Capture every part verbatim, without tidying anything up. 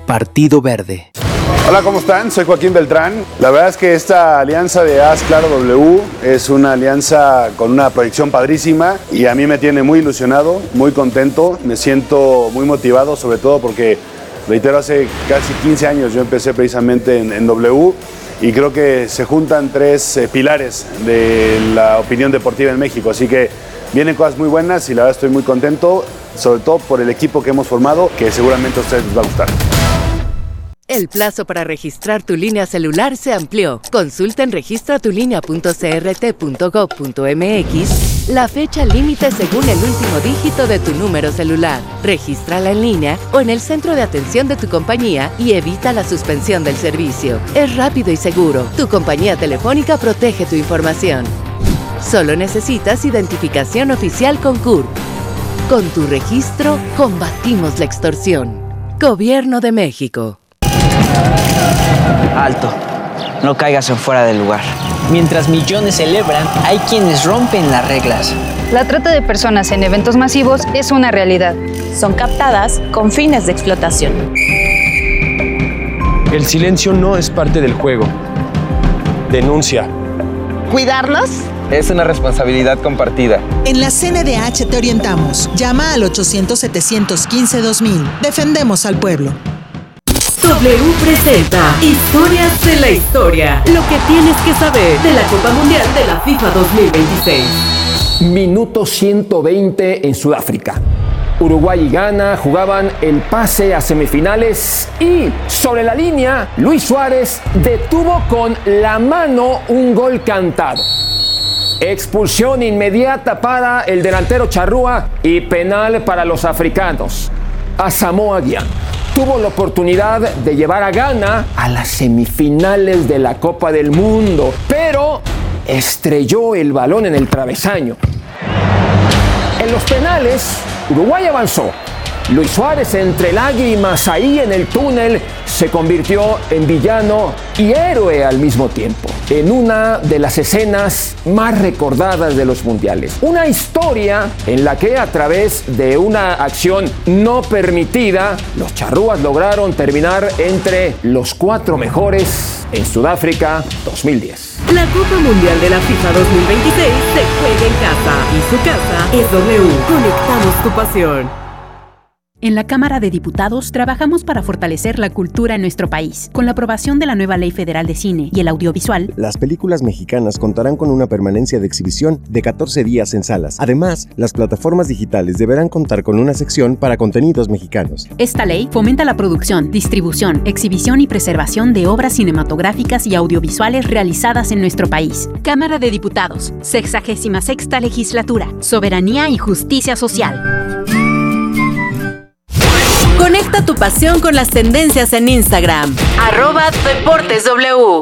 Partido Verde. Hola, ¿cómo están? Soy Joaquín Beltrán. La verdad es que esta alianza de Haz Claro W es una alianza con una proyección padrísima y a mí me tiene muy ilusionado, muy contento, me siento muy motivado, sobre todo porque, reitero, hace casi quince años yo empecé precisamente en, en W y creo que se juntan tres eh, pilares de la opinión deportiva en México, así que vienen cosas muy buenas y la verdad estoy muy contento, sobre todo por el equipo que hemos formado, que seguramente a ustedes les va a gustar. El plazo para registrar tu línea celular se amplió. Consulta en registra tu línea punto c r t punto gov punto m x la fecha límite según el último dígito de tu número celular. Regístrala en línea o en el centro de atención de tu compañía y evita la suspensión del servicio. Es rápido y seguro. Tu compañía telefónica protege tu información. Solo necesitas identificación oficial con C U R P. Con tu registro, combatimos la extorsión. Gobierno de México. Alto, no caigas en fuera del lugar. Mientras millones celebran, hay quienes rompen las reglas. La trata de personas en eventos masivos es una realidad. Son captadas con fines de explotación. El silencio no es parte del juego. Denuncia. ¿Cuidarlos? Es una responsabilidad compartida. En la C N D H te orientamos. Llama al ochocientos, setecientos quince, dos mil. Defendemos al pueblo. W presenta Historias de la Historia. Lo que tienes que saber de la Copa Mundial de la FIFA dos mil veintiséis. Minuto ciento veinte en Sudáfrica. Uruguay y Ghana jugaban el pase a semifinales y sobre la línea Luis Suárez detuvo con la mano un gol cantado. Expulsión inmediata para el delantero charrúa y penal para los africanos. Asamoah Gyan tuvo la oportunidad de llevar a Ghana a las semifinales de la Copa del Mundo, pero estrelló el balón en el travesaño. En los penales, Uruguay avanzó. Luis Suárez, entre lágrimas ahí en el túnel, se convirtió en villano y héroe al mismo tiempo, en una de las escenas más recordadas de los mundiales. Una historia en la que a través de una acción no permitida, los charrúas lograron terminar entre los cuatro mejores en Sudáfrica dos mil diez. La Copa Mundial de la FIFA dos mil veintiséis se juega en casa y su casa es W. Conectamos tu pasión. En la Cámara de Diputados trabajamos para fortalecer la cultura en nuestro país. Con la aprobación de la nueva Ley Federal de Cine y el Audiovisual, las películas mexicanas contarán con una permanencia de exhibición de catorce días en salas. Además, las plataformas digitales deberán contar con una sección para contenidos mexicanos. Esta ley fomenta la producción, distribución, exhibición y preservación de obras cinematográficas y audiovisuales realizadas en nuestro país. Cámara de Diputados, sexagésima sexta legislatura, soberanía y justicia social. Conecta tu pasión con las tendencias en Instagram. Arroba Deportes W.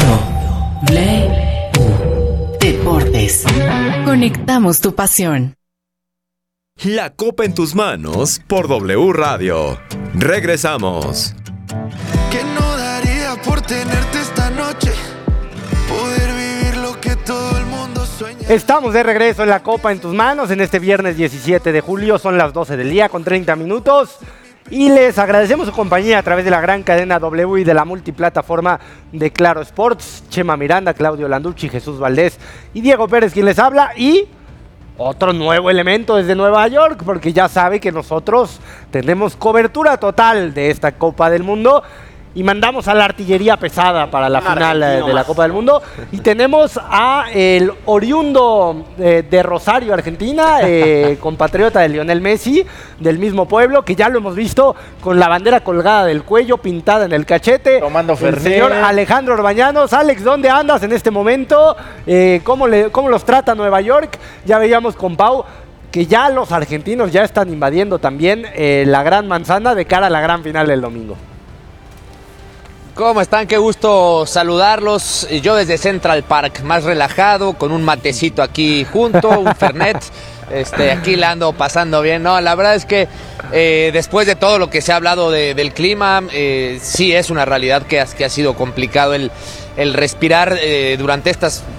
W. Deportes. Conectamos tu pasión. La Copa en tus manos por W Radio. Regresamos. ¿Qué no daría por tenerte esta noche? Poder vivir lo que todo el mundo sueña. Estamos de regreso en La Copa en tus manos en este viernes diecisiete de julio. Son las doce del día con treinta minutos. Y les agradecemos su compañía a través de la gran cadena W y de la multiplataforma de Claro Sports. Chema Miranda, Claudio Landucci, Jesús Valdés y Diego Pérez quien les habla. Y otro nuevo elemento desde Nueva York, porque ya sabe que nosotros tenemos cobertura total de esta Copa del Mundo. Y mandamos a la artillería pesada para la final eh, de la Copa del Mundo. Y tenemos a el oriundo eh, de Rosario, Argentina, eh, compatriota de Lionel Messi, del mismo pueblo, que ya lo hemos visto con la bandera colgada del cuello, pintada en el cachete. Tomando el señor Alejandro Orbañanos. Alex, ¿dónde andas en este momento? Eh, ¿cómo, le, ¿Cómo los trata Nueva York? Ya veíamos con Pau que ya los argentinos ya están invadiendo también eh, la Gran Manzana de cara a la gran final del domingo. ¿Cómo están? Qué gusto saludarlos. Yo desde Central Park, más relajado, con un matecito aquí junto, un Fernet. Este, aquí la ando pasando bien. No, la verdad es que eh, después de todo lo que se ha hablado de, del clima, eh, sí es una realidad que ha, que ha sido complicado el, el respirar eh, durante estas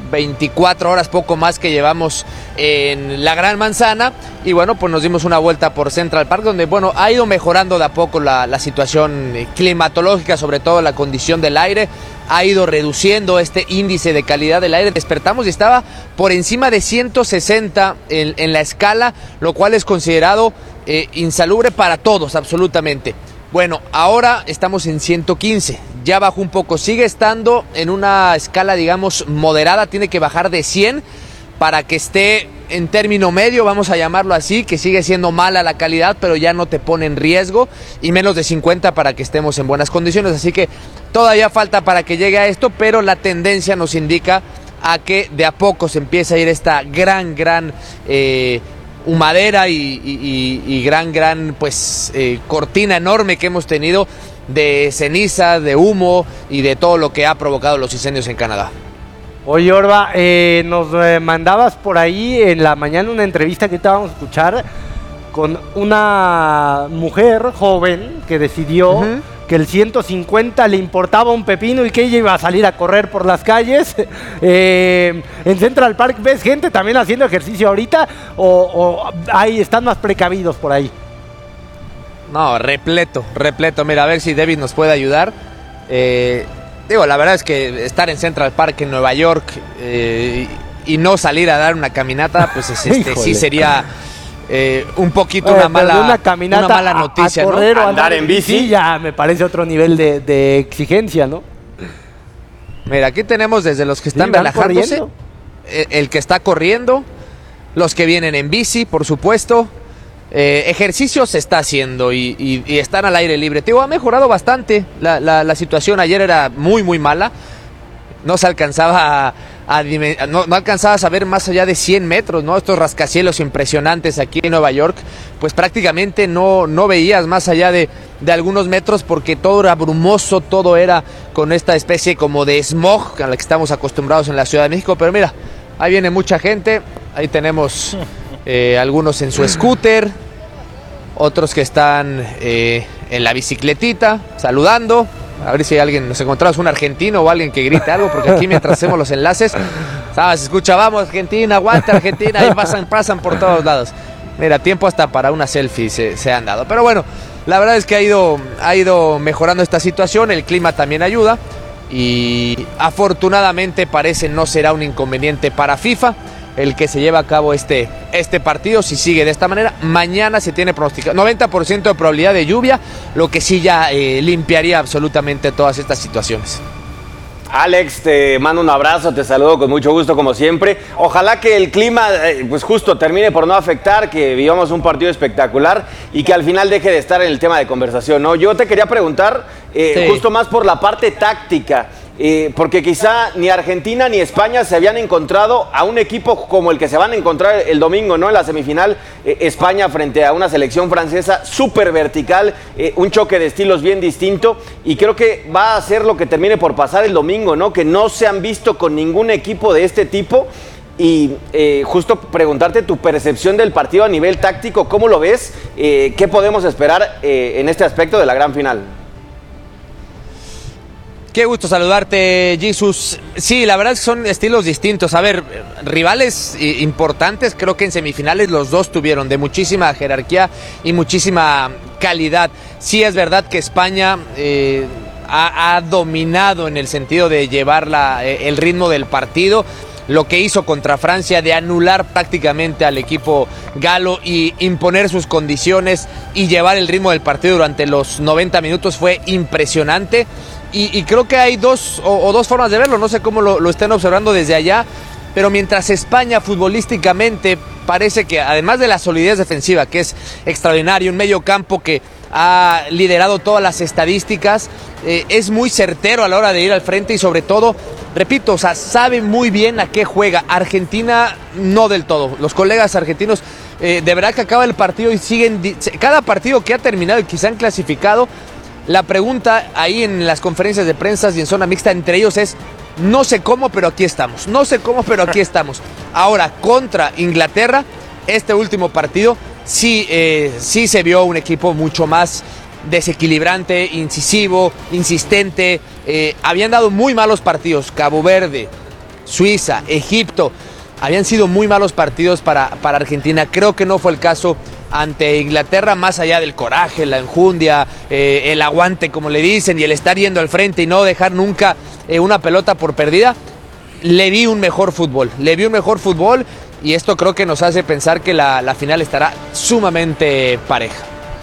veinticuatro horas, poco más que llevamos en la Gran Manzana. Y bueno, pues nos dimos una vuelta por Central Park, donde bueno, ha ido mejorando de a poco la, la situación climatológica, sobre todo la condición del aire. Ha ido reduciendo este índice de calidad del aire. Despertamos y estaba por encima de ciento sesenta en, en la escala, lo cual es considerado eh, insalubre para todos, absolutamente. Bueno, ahora estamos en ciento quince, ya bajó un poco, sigue estando en una escala, digamos, moderada, tiene que bajar de cien para que esté en término medio, vamos a llamarlo así, que sigue siendo mala la calidad, pero ya no te pone en riesgo, y menos de cincuenta para que estemos en buenas condiciones, así que todavía falta para que llegue a esto, pero la tendencia nos indica a que de a poco se empieza a ir esta gran, gran eh, humadera y, y, y, y gran, gran pues eh, cortina enorme que hemos tenido de ceniza, de humo y de todo lo que ha provocado los incendios en Canadá. Oye, Orba, eh, nos eh, mandabas por ahí en la mañana una entrevista que te vamos a escuchar con una mujer joven que decidió uh-huh. que el ciento cincuenta le importaba un pepino y que ella iba a salir a correr por las calles. Eh, en Central Park, ¿ves gente también haciendo ejercicio ahorita o, o ahí están más precavidos por ahí? No, repleto, repleto. Mira, a ver si David nos puede ayudar. Eh, digo, la verdad es que estar en Central Park en Nueva York eh, y no salir a dar una caminata, pues es, este, sí sería eh, un poquito eh, una, mala, una, caminata una mala noticia, a, a correr, ¿no? O andar en bici, sí, ya me parece otro nivel de, de exigencia, ¿no? Mira, aquí tenemos desde los que están sí, relajándose, el, el que está corriendo, los que vienen en bici, por supuesto. Eh, ejercicio se está haciendo y, y, y están al aire libre. Te digo, ha mejorado bastante la, la, la situación. Ayer era muy, muy mala. No se alcanzaba a, a no, no alcanzabas a ver más allá de cien metros, ¿no? Estos rascacielos impresionantes aquí en Nueva York, pues prácticamente no, no veías más allá de, de algunos metros porque todo era brumoso, todo era con esta especie como de smog a la que estamos acostumbrados en la Ciudad de México. Pero mira, ahí viene mucha gente. Ahí tenemos eh, algunos en su scooter, otros que están eh, en la bicicletita, saludando. A ver si alguien, nos encontramos un argentino o alguien que grite algo, porque aquí mientras hacemos los enlaces, ¿sabes? Escucha, vamos Argentina, aguanta Argentina, ahí pasan, pasan por todos lados. Mira, tiempo hasta para una selfie se, se han dado. Pero bueno, la verdad es que ha ido, ha ido mejorando esta situación, el clima también ayuda y afortunadamente parece no será un inconveniente para FIFA el que se lleva a cabo este, este partido. Si sigue de esta manera, mañana se tiene pronosticado noventa por ciento de probabilidad de lluvia, lo que sí ya eh, limpiaría absolutamente todas estas situaciones. Alex, te mando un abrazo, te saludo con mucho gusto como siempre. Ojalá que el clima, eh, pues justo termine por no afectar, que vivamos un partido espectacular y que al final deje de estar en el tema de conversación, ¿no? Yo te quería preguntar, eh, sí. justo más por la parte táctica. Eh, porque quizá ni Argentina ni España se habían encontrado a un equipo como el que se van a encontrar el domingo, ¿no? En la semifinal, eh, España frente a una selección francesa súper vertical, eh, un choque de estilos bien distinto, y creo que va a ser lo que termine por pasar el domingo, ¿no? Que no se han visto con ningún equipo de este tipo. Y eh, justo preguntarte tu percepción del partido a nivel táctico, ¿cómo lo ves? Eh, ¿Qué podemos esperar eh, en este aspecto de la gran final? Qué gusto saludarte, Jesús. Sí, la verdad es que son estilos distintos. A ver, rivales importantes, creo que en semifinales los dos tuvieron de muchísima jerarquía y muchísima calidad. Sí es verdad que España eh, ha, ha dominado en el sentido de llevar la, eh, el ritmo del partido. Lo que hizo contra Francia de anular prácticamente al equipo galo y imponer sus condiciones y llevar el ritmo del partido durante los noventa minutos fue impresionante. Y, y creo que hay dos o, o dos formas de verlo, no sé cómo lo, lo estén observando desde allá, pero mientras España futbolísticamente parece que además de la solidez defensiva, que es extraordinario, un medio campo que ha liderado todas las estadísticas, eh, es muy certero a la hora de ir al frente y sobre todo, repito, o sea, sabe muy bien a qué juega. Argentina no del todo, los colegas argentinos eh, de verdad que acaba el partido y siguen, cada partido que ha terminado y que se han clasificado, la pregunta ahí en las conferencias de prensa y en zona mixta entre ellos es: no sé cómo, pero aquí estamos. No sé cómo, pero aquí estamos. Ahora, contra Inglaterra, este último partido, sí, eh, sí se vio un equipo mucho más desequilibrante, incisivo, insistente. Eh, habían dado muy malos partidos Cabo Verde, Suiza, Egipto. Habían sido muy malos partidos para, para Argentina. Creo que no fue el caso ante Inglaterra, más allá del coraje, la enjundia, eh, el aguante, como le dicen, y el estar yendo al frente y no dejar nunca eh, una pelota por perdida. Le vi un mejor fútbol, le vi un mejor fútbol y esto creo que nos hace pensar que la, la final estará sumamente pareja.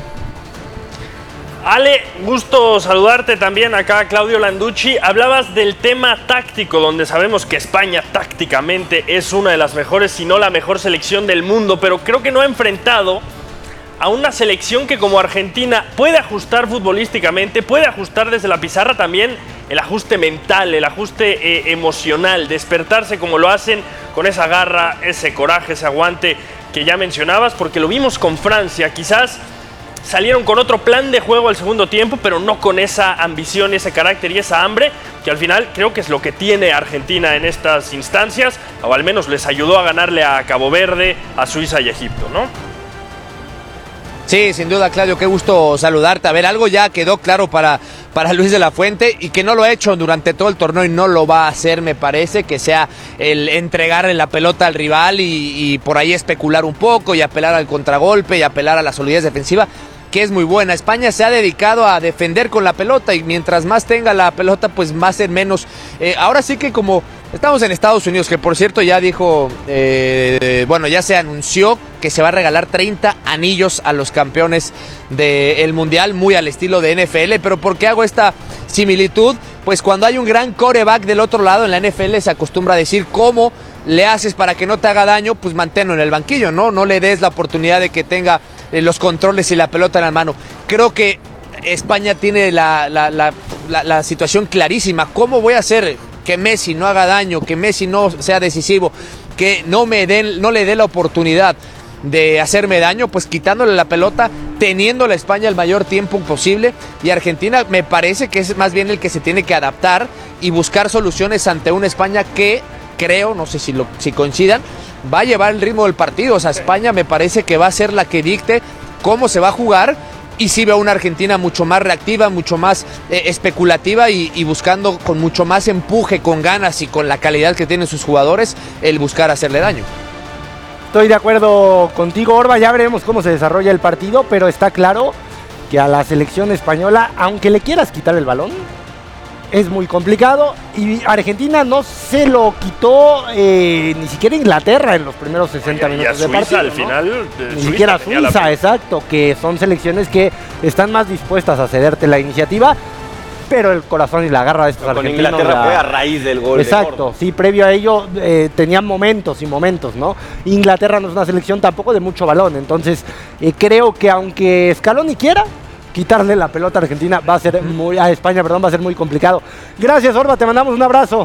Ale, gusto saludarte también acá, Claudio Landucci. Hablabas del tema táctico, donde sabemos que España tácticamente es una de las mejores, si no la mejor selección del mundo, pero creo que no ha enfrentado a una selección que como Argentina puede ajustar futbolísticamente, puede ajustar desde la pizarra también el ajuste mental, el ajuste eh, emocional, despertarse como lo hacen con esa garra, ese coraje, ese aguante que ya mencionabas, porque lo vimos con Francia, quizás salieron con otro plan de juego al segundo tiempo, pero no con esa ambición, ese carácter y esa hambre, que al final creo que es lo que tiene Argentina en estas instancias, o al menos les ayudó a ganarle a Cabo Verde, a Suiza y a Egipto, ¿no? Sí, sin duda, Claudio, qué gusto saludarte. A ver, algo ya quedó claro para, para Luis de la Fuente y que no lo ha hecho durante todo el torneo y no lo va a hacer, me parece, que sea el entregarle la pelota al rival y, y por ahí especular un poco y apelar al contragolpe y apelar a la solidez defensiva, que es muy buena. España se ha dedicado a defender con la pelota y mientras más tenga la pelota, pues más en menos. Eh, ahora sí que como estamos en Estados Unidos, que por cierto ya dijo, eh, bueno, ya se anunció que se va a regalar treinta anillos a los campeones del Mundial, muy al estilo de N F L, pero ¿por qué hago esta similitud? Pues cuando hay un gran quarterback del otro lado en la N F L se acostumbra a decir cómo le haces para que no te haga daño, pues manténlo en el banquillo, ¿no? No le des la oportunidad de que tenga los controles y la pelota en la mano. Creo que España tiene la, la, la, la, la situación clarísima. ¿Cómo voy a hacer que Messi no haga daño, que Messi no sea decisivo, que no, me den, no le dé la oportunidad de hacerme daño? Pues quitándole la pelota, teniendo a España el mayor tiempo posible, y Argentina me parece que es más bien el que se tiene que adaptar y buscar soluciones ante una España que creo, no sé si, lo, si coincidan, va a llevar el ritmo del partido. O sea, España me parece que va a ser la que dicte cómo se va a jugar, y sí veo una Argentina mucho más reactiva, mucho más eh, especulativa y, y buscando con mucho más empuje, con ganas y con la calidad que tienen sus jugadores, el buscar hacerle daño. Estoy de acuerdo contigo, Orba, ya veremos cómo se desarrolla el partido, pero está claro que a la selección española, aunque le quieras quitar el balón, es muy complicado, y Argentina no se lo quitó eh, ni siquiera Inglaterra en los primeros sesenta Oye, minutos y a de Suiza, partido, al ¿no? final, Ni Suiza siquiera Suiza, la... exacto, que son selecciones que están más dispuestas a cederte la iniciativa, pero el corazón y la garra de estos Con argentinos... Inglaterra la... fue a raíz del gol. Exacto, sí, previo a ello eh, tenían momentos y momentos, ¿no? Inglaterra no es una selección tampoco de mucho balón, entonces eh, creo que aunque Scaloni quiera, quitarle la pelota a Argentina va a ser muy, a España, perdón, va a ser muy complicado. Gracias, Orba, te mandamos un abrazo.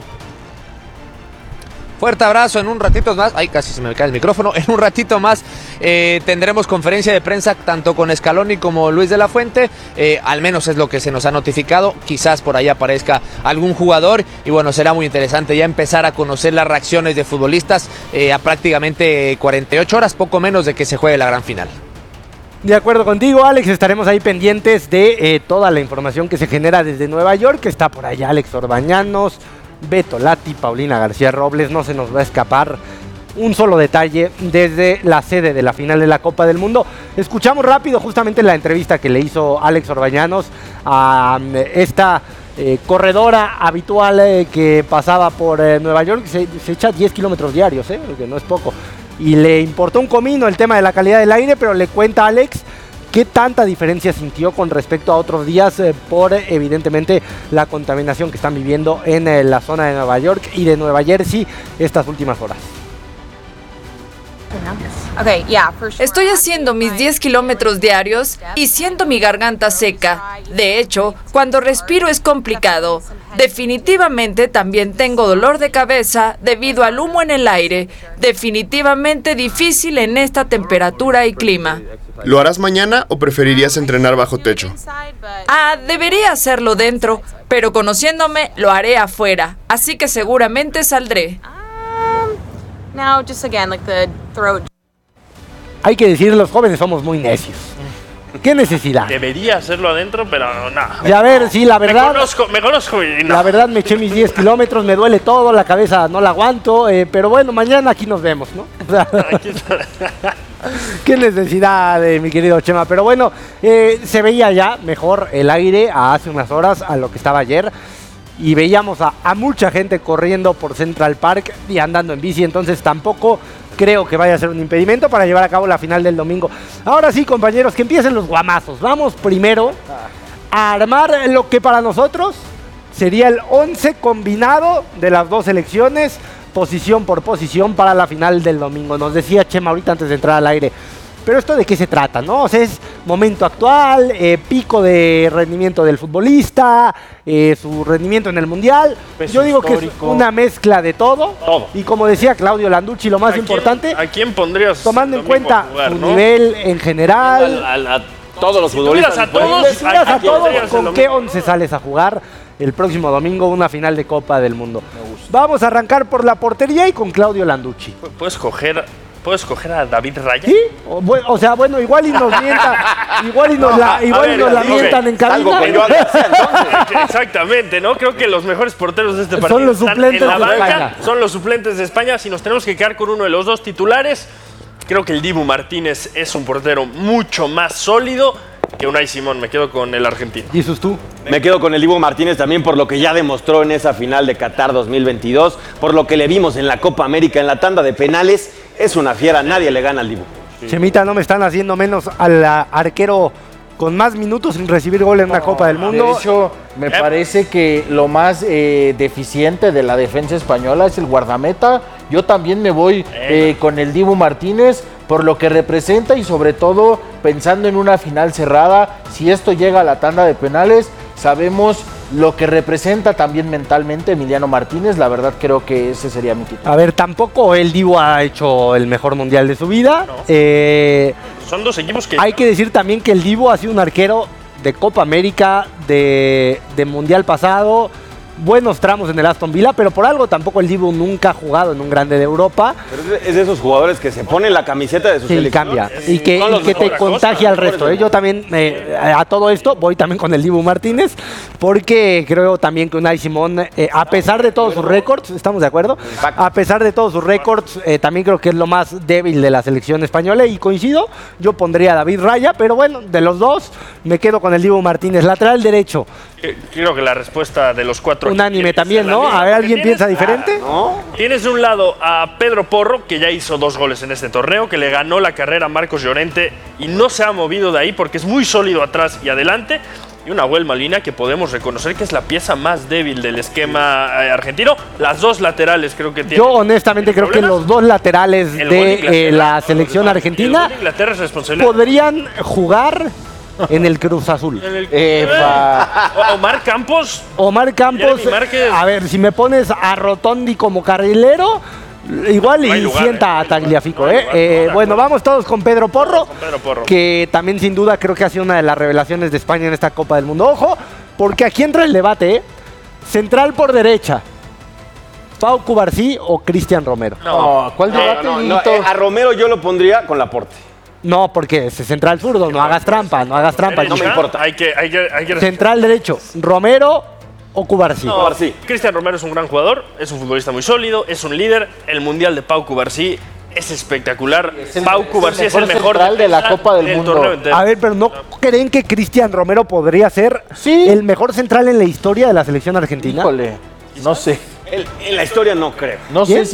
Fuerte abrazo. En un ratito más, ay, casi se me cae el micrófono, en un ratito más eh, tendremos conferencia de prensa tanto con Scaloni como Luis de la Fuente, eh, al menos es lo que se nos ha notificado, quizás por ahí aparezca algún jugador y bueno, será muy interesante ya empezar a conocer las reacciones de futbolistas eh, a prácticamente cuarenta y ocho horas, poco menos de que se juegue la gran final. De acuerdo contigo, Alex, estaremos ahí pendientes de eh, toda la información que se genera desde Nueva York, que está por allá Alex Orbañanos, Beto Lati, Paulina García Robles, no se nos va a escapar un solo detalle desde la sede de la final de la Copa del Mundo. Escuchamos rápido justamente la entrevista que le hizo Alex Orbañanos a esta eh, corredora habitual eh, que pasaba por eh, Nueva York, se, se echa diez kilómetros diarios, eh, que no es poco. Y le importó un comino el tema de la calidad del aire, pero le cuenta a Alex qué tanta diferencia sintió con respecto a otros días eh, por eh, evidentemente la contaminación que están viviendo en eh, la zona de Nueva York y de Nueva Jersey estas últimas horas. Estoy haciendo mis diez kilómetros diarios y siento mi garganta seca. De hecho, cuando respiro es complicado. Definitivamente también tengo dolor de cabeza debido al humo en el aire. Definitivamente difícil en esta temperatura y clima. ¿Lo harás mañana o preferirías entrenar bajo techo? Ah, debería hacerlo dentro, pero conociéndome lo haré afuera, así que seguramente saldré. Now, just again, like the throat. Hay que decir, los jóvenes somos muy necios. ¿Qué necesidad? Debería hacerlo adentro, pero nada. Y a ver, sí, la verdad... Me conozco, me conozco y no. La verdad me eché mis diez kilómetros, me duele todo, la cabeza no la aguanto, eh, pero bueno, mañana aquí nos vemos, ¿no? O sea, qué necesidad, eh, mi querido Chema. Pero bueno, eh, se veía ya mejor el aire a hace unas horas a lo que estaba ayer. Y veíamos a, a mucha gente corriendo por Central Park y andando en bici, entonces tampoco creo que vaya a ser un impedimento para llevar a cabo la final del domingo. Ahora sí, compañeros, que empiecen los guamazos. Vamos primero a armar lo que para nosotros sería el once combinado de las dos selecciones, posición por posición para la final del domingo. Nos decía Chema ahorita antes de entrar al aire. Pero esto de qué se trata, ¿no? O sea, es momento actual, eh, pico de rendimiento del futbolista, eh, su rendimiento en el Mundial. Peso Yo digo histórico. Que es una mezcla de todo. todo. Y como decía Claudio Landucci, lo más ¿A importante... Quién, ¿A quién pondrías tomando en cuenta jugar, su ¿no? nivel en general. A, a, a todos los si futbolistas. A todos, si a, a todos ¿con qué once sales a jugar el próximo domingo una final de Copa del Mundo? Vamos a arrancar por la portería y con Claudio Landucci. Puedes coger... ¿Puedo escoger a David Raya? Sí, o, bueno, o sea, bueno, igual y nos mientan, igual y nos la, igual ver, y nos la mientan okay. en cabina. Que yo Exactamente, ¿no? Creo que los mejores porteros de este partido son los suplentes en la de banca, España. Son los suplentes de España. Si nos tenemos que quedar con uno de los dos titulares, creo que el Dibu Martínez es un portero mucho más sólido que Unai Simón. Me quedo con el argentino. ¿Jesús tú? Me quedo con el Dibu Martínez también por lo que ya demostró en esa final de Qatar dos mil veintidós, por lo que le vimos en la Copa América en la tanda de penales. Es una fiera, nadie le gana al Dibu. Sí. Chemita, no me están haciendo menos al arquero con más minutos sin recibir gol en una no, Copa del Mundo. De hecho, me ¿Eh? parece que lo más eh, deficiente de la defensa española es el guardameta. Yo también me voy eh, con el Dibu Martínez por lo que representa y sobre todo pensando en una final cerrada. Si esto llega a la tanda de penales, sabemos lo que representa también mentalmente Emiliano Martínez. La verdad creo que ese sería mi título. A ver, tampoco el Dibu ha hecho el mejor mundial de su vida. No. Eh, Son dos equipos que... Hay que decir también que el Dibu ha sido un arquero de Copa América, de, de mundial pasado, buenos tramos en el Aston Villa, pero por algo tampoco el Dibu nunca ha jugado en un grande de Europa. Pero es de esos jugadores que se ponen la camiseta de su sí, selección. Cambia. Y que, y que te contagia al resto. ¿eh? Yo también, eh, a todo esto, voy también con el Dibu Martínez, porque creo también que Unai Simón, eh, a pesar de todos sus récords, ¿estamos de acuerdo? A pesar de todos sus récords, eh, también creo que es lo más débil de la selección española, y coincido, yo pondría a David Raya, pero bueno, de los dos, me quedo con el Dibu Martínez, lateral derecho. Creo que la respuesta de los cuatro... Unánime también, ¿no? A ver, ¿alguien piensa diferente? ¿No? Tienes de un lado a Pedro Porro, que ya hizo dos goles en este torneo, que le ganó la carrera a Marcos Llorente y no se ha movido de ahí porque es muy sólido atrás y adelante. Y una Nahuel Molina que podemos reconocer que es la pieza más débil del esquema eh, argentino. Las dos laterales creo que tienen... Yo honestamente creo problemas. que los dos laterales el de eh, la selección argentina Inglaterra es responsable. podrían jugar... en el Cruz Azul. El, Epa. Omar Campos. Omar Campos. A ver, si me pones a Rotondi como carrilero, igual y lugar, sienta eh. a Tagliafico. No eh. Lugar, eh, no, bueno, vamos todos con Pedro Porro, con Pedro Porro, que también sin duda creo que ha sido una de las revelaciones de España en esta Copa del Mundo. Ojo, porque aquí entra el debate, ¿eh? Central por derecha. Pau Cubarsí o Cristian Romero. No, ¿cuál debate? No, no, no, eh, a Romero yo lo pondría con Laporte. No, porque es central zurdo, no hagas trampa, no hagas trampa. No me importa. Hay que, hay que, hay que central derecho, Romero o Cubarsí. No, Cubarsí. Cristian Romero es un gran jugador, es un futbolista muy sólido, es un líder. El mundial de Pau Cubarsí es espectacular. Es el, Pau Cubarsí es el mejor, es el mejor central de la Copa del, del Mundo. A ver, pero ¿no creen que Cristian Romero podría ser sí. el mejor central en la historia de la selección argentina? Híjole, no sé. El, en la historia no creo. No sé si